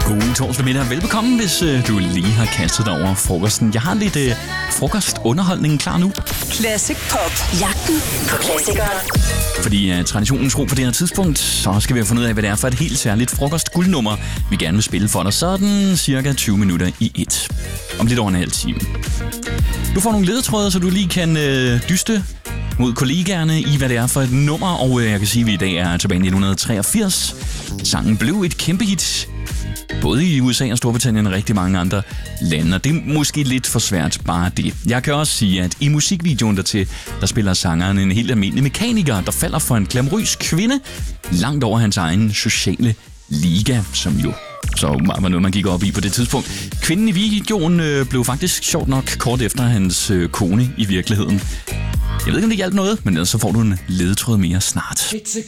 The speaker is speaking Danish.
God torsdag middag. Velbekomme, hvis du lige har kastet dig over frokosten. Jeg har lidt frokostunderholdning klar nu. Classic Pop. Jagten på klassikere. Fordi traditionen tro på det her tidspunkt, så skal vi have fundet ud af, hvad det er for et helt særligt frokostguldnummer, vi gerne vil spille for dig. Sådan cirka 20 minutter i 1. Om lidt over en halv time. Du får nogle ledetråde, så du lige kan dyste mod kollegaerne i, hvad det er for et nummer. Og jeg kan sige, at vi i dag er tilbage i 1983. Sangen blev et kæmpe hit. Både i USA og Storbritannien og rigtig mange andre lande. Og det er måske lidt for svært bare det. Jeg kan også sige, at i musikvideoen der spiller sangeren en helt almindelig mekaniker, der falder for en glamourøs kvinde langt over hans egen sociale liga, som jo så var noget, man gik op i på det tidspunkt. Kvinden i videoen blev faktisk sjovt nok kort efter hans kone i virkeligheden. Jeg ved ikke, om det hjalp noget, men ellers så får du en ledetråd mere snart. It's a